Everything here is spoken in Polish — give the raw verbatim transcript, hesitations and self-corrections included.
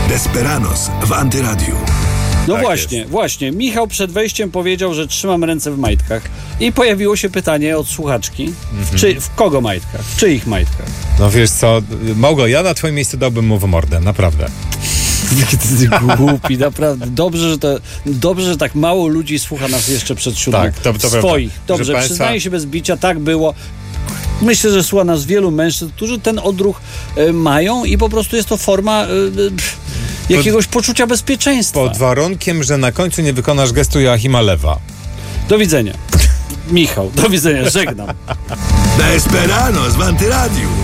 Desperados w Antyradiu. No Tak właśnie, jest. właśnie. Michał przed wejściem powiedział, że trzymam ręce w majtkach. I pojawiło się pytanie od słuchaczki. W, czy, w kogo majtkach? W czyich majtkach? No wiesz co, Małgo, ja na twoim miejscu dałbym mu w mordę, naprawdę. Ty głupi, naprawdę. Dobrze, że to, dobrze, że tak mało ludzi słucha nas jeszcze przed siódmą. Tak, to- to Swoich. prawda. Dobrze, Proszę państwa- przyznaję się bez bicia, tak było. Myślę, że słucha nas wielu mężczyzn, którzy ten odruch e, mają i po prostu jest to forma e, pff, jakiegoś poczucia bezpieczeństwa. Pod warunkiem, że na końcu nie wykonasz gestu Joachima Lewa. Do widzenia. Michał, do widzenia, żegnam. Desperados w Antyradiu.